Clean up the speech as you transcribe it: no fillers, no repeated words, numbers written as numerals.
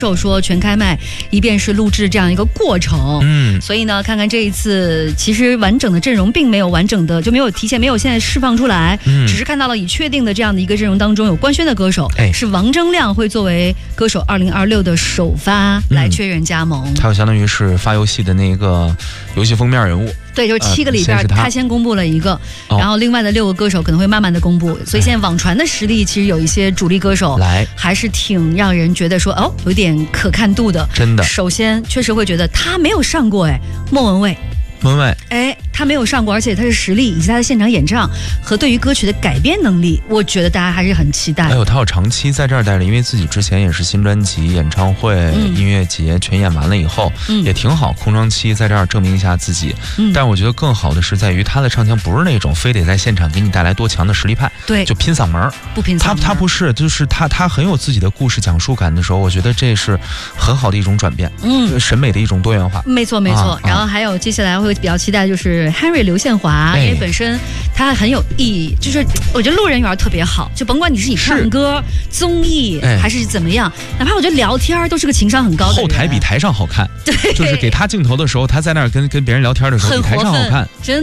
说全开麦，一遍是录制这样一个过程。所以呢，看看这一次，其实完整的阵容并没有完整的，就没有提前没有现在释放出来，只是看到了已确定的这样的一个阵容当中有官宣的歌手，是王铮亮会作为歌手2026的首发来确认加盟。 还有相当于是发游戏的那个游戏封面人物。 对，就是7个里边，他先公布了一个，然后另外的6个歌手可能会慢慢的公布。所以现在网传的实力，其实有一些主力歌手还是挺让人觉得说有点可看度的。 真的， 首先确实会觉得他没有上过莫文蔚。他没有上过，而且他是实力以及他的现场演唱和对于歌曲的改编能力，我觉得大家还是很期待。 他有长期在这儿待着，因为自己之前也是新专辑、演唱会、音乐节全演完了以后，也挺好。空窗期在这儿证明一下自己。但我觉得更好的是在于他的唱腔不是那种非得在现场给你带来多强的实力派， 对， 就拼嗓门， 不拼嗓门。 他不是，就是他很有自己的故事讲述感的时候，我觉得这是很好的一种转变，审美的一种多元化。 没错。然后还有接下来会比较期待就是 Henry 刘宪华，因为本身他很有意义，就是我觉得路人缘特别好，就甭管你是你唱歌、综艺还是怎么样，哪怕我觉得聊天都是个情商很高的人。 后台比台上好看， 对， 就是给他镜头的时候，他在那儿跟别人聊天的时候，比台上好看， 真的。